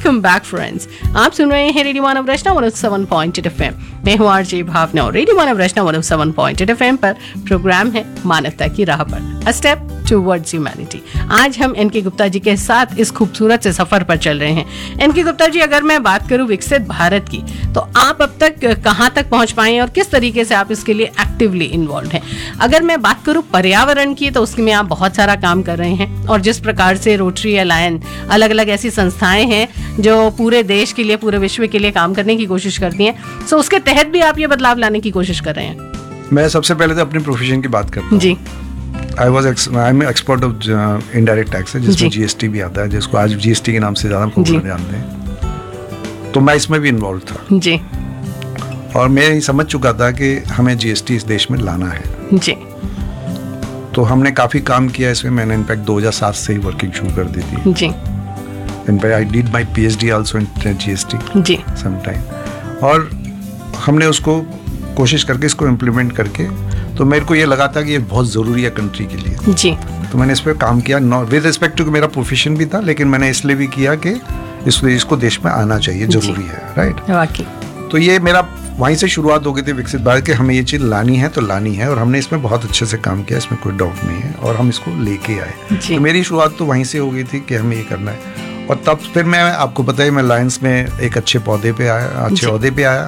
Welcome back friends. आप सुन रहे हैं रेडियो मानव रचना 107.8 FM। मैं हूँ आरजे भावना और रेडियो मानव रचना 107.8 FM पर प्रोग्राम है मानवता की राह पर, अ स्टेप टुवर्ड्स ह्यूमैनिटी। आज हम एनके गुप्ता जी के साथ इस खूबसूरत से सफर पर चल रहे हैं। एनके गुप्ता जी, अगर मैं बात करूं विकसित भारत की, तो आप अब तक कहां तक पहुंच पाए हैं और किस तरीके से आप इसके लिए एक्टिवली इन्वॉल्व हैं? अगर मैं बात करूं पर्यावरण की, तो उसमें आप बहुत सारा काम कर रहे हैं और जिस प्रकार से रोटरी अलायंस, अलग अलग ऐसी संस्थाएं हैं जो पूरे देश के लिए, पूरे विश्व के लिए काम करने की कोशिश करती हैं, सो उसके तहत भी आप ये बदलाव लाने की कोशिश कर रहे हैं। मैं सबसे पहले तो अपनी प्रोफेशन की बात करता हूँ जी। I am expert of indirect tax, जिसमें जीएसटी भी आता है, जिसको आज जीएसटी के नाम से ज़्यादा पॉपुलर जानते हैं। तो मैं इसमें भी इन्वॉल्व था जी। और मैं ये समझ चुका था कि हमें जीएसटी इस देश में लाना है जी। तो हमने काफ़ी काम किया इसमें। मैंने इनफैक्ट 2007 से ही वर्किंग शुरू कर दी थी। जी। In fact I did my PhD also in GST G. Some time. और हमने उसको कोशिश करके इसको इम्प्लीमेंट करके, तो मेरे को ये लगा था कि ये बहुत ज़रूरी है कंट्री के लिए। जी। तो मैंने इस पर काम किया, विद रिस्पेक्ट टू मेरा प्रोफेशन भी था, लेकिन मैंने इसलिए भी किया कि इसको देश में आना चाहिए, ज़रूरी है, राइट। वाकई। तो ये मेरा वहीं से शुरुआत हो गई थी विकसित भारत के, हमें ये चीज़ लानी है तो लानी है, और हमने इसमें बहुत अच्छे से काम किया, इसमें कोई डाउट नहीं है, और हम इसको लेके आए। तो मेरी शुरुआत तो वहीं से हो गई थी कि हमें ये करना है। और तब फिर मैं, आपको पता है, मैं लायंस में एक अच्छे पौधे पे आया, अच्छे ओहदे पे आया,